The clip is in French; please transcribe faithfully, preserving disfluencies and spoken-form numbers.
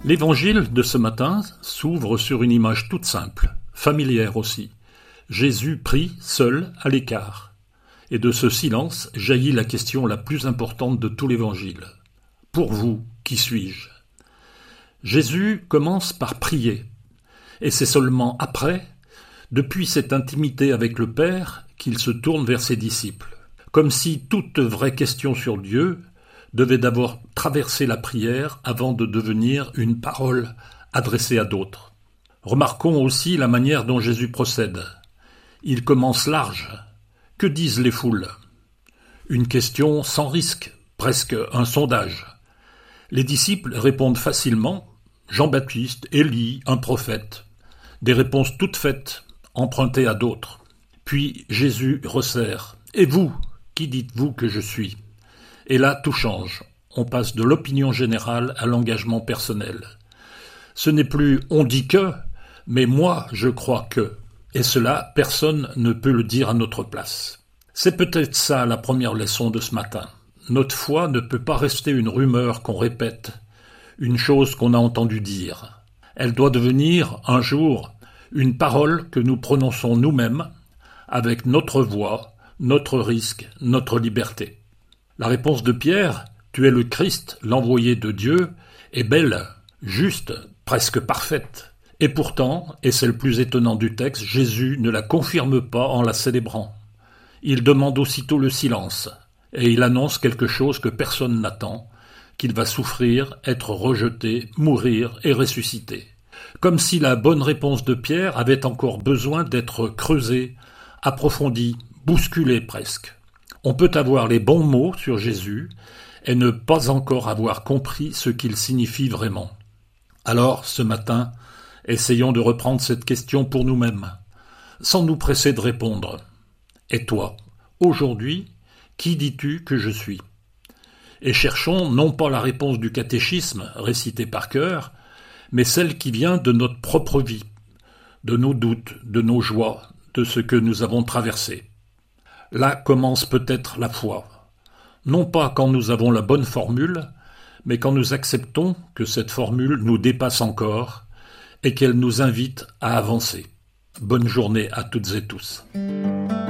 L'évangile de ce matin s'ouvre sur une image toute simple, familière aussi. Jésus prie seul à l'écart. Et de ce silence jaillit la question la plus importante de tout l'évangile. Pour vous, qui suis-je ? Jésus commence par prier. Et c'est seulement après, depuis cette intimité avec le Père, qu'il se tourne vers ses disciples. Comme si toute vraie question sur Dieu devait d'abord traverser la prière avant de devenir une parole adressée à d'autres. Remarquons aussi la manière dont Jésus procède. Il commence large. Que disent les foules ? Une question sans risque, presque un sondage. Les disciples répondent facilement « Jean-Baptiste, Élie, un prophète ». Des réponses toutes faites, empruntées à d'autres. Puis Jésus resserre « Et vous, qui dites-vous que je suis ?» Et là, tout change. On passe de l'opinion générale à l'engagement personnel. Ce n'est plus « on dit que », mais « moi, je crois que ». Et cela, personne ne peut le dire à notre place. C'est peut-être ça la première leçon de ce matin. Notre foi ne peut pas rester une rumeur qu'on répète, une chose qu'on a entendu dire. Elle doit devenir, un jour, une parole que nous prononçons nous-mêmes, avec notre voix, notre risque, notre liberté. La réponse de Pierre, « Tu es le Christ, l'envoyé de Dieu », est belle, juste, presque parfaite. Et pourtant, et c'est le plus étonnant du texte, Jésus ne la confirme pas en la célébrant. Il demande aussitôt le silence, et il annonce quelque chose que personne n'attend, qu'il va souffrir, être rejeté, mourir et ressusciter. Comme si la bonne réponse de Pierre avait encore besoin d'être creusée, approfondie, bousculée presque. On peut avoir les bons mots sur Jésus et ne pas encore avoir compris ce qu'il signifie vraiment. Alors, ce matin, essayons de reprendre cette question pour nous-mêmes, sans nous presser de répondre. Et toi, aujourd'hui, qui dis-tu que je suis ? Et cherchons non pas la réponse du catéchisme récité par cœur, mais celle qui vient de notre propre vie, de nos doutes, de nos joies, de ce que nous avons traversé. Là commence peut-être la foi. Non pas quand nous avons la bonne formule, mais quand nous acceptons que cette formule nous dépasse encore et qu'elle nous invite à avancer. Bonne journée à toutes et tous.